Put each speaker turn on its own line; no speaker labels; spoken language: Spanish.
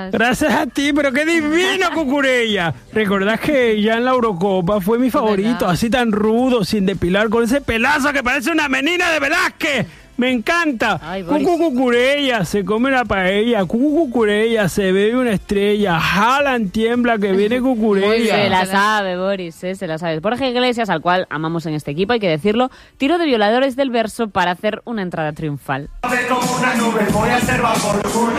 gracias.
Gracias a ti, pero qué divino, Cucurella. ¿Recordás que ya en la Eurocopa fue mi favorito? Así tan rudo, sin depilar, con ese pelazo que parece una menina de Velázquez. Me encanta. Cucurella se come una paella. Cucurella se bebe una estrella. Haaland tiembla que viene Cucurella.
Se la sabe, Boris, se la sabe. Borja Iglesias, al cual amamos en este equipo, hay que decirlo, tiró de violadores del verso para hacer una entrada triunfal.
Como una nube, voy a ser vapor.